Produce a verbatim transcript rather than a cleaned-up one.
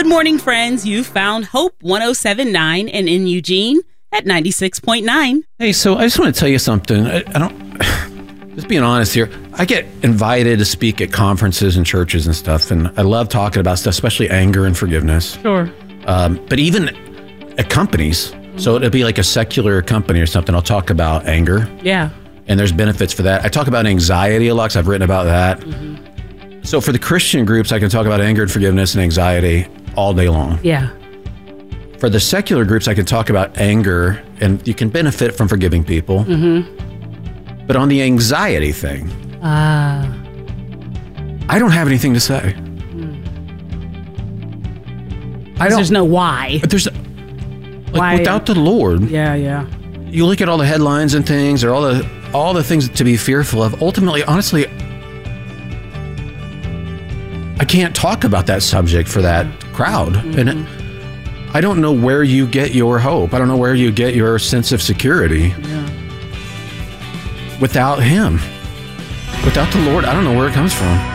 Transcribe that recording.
Good morning, friends. You found Hope one oh seven point nine and in Eugene at ninety-six point nine. Hey, so I just want to tell you something. I, I don't, just being honest here, I get invited to speak at conferences and churches and stuff, and I love talking about stuff, especially anger and forgiveness. Sure. Um, but even at companies, so it'll be like a secular company or something, I'll talk about anger. Yeah. And there's benefits for that. I talk about anxiety a lot because I've written about that. Mm-hmm. So for the Christian groups, I can talk about anger and forgiveness and anxiety all day long. Yeah. For the secular groups, I can talk about anger, and you can benefit from forgiving people. Mm-hmm. But on the anxiety thing, uh. I don't have anything to say. Mm. I don't. There's no why. There's like why? Without the Lord. Yeah, yeah. You look at all the headlines and things, or all the all the things to be fearful of. Ultimately, honestly, I can't talk about that subject for that crowd. Mm-hmm. And it, I don't know where you get your hope. I don't know where you get your sense of security. Yeah. Without Him. Without the Lord, I don't know where it comes from.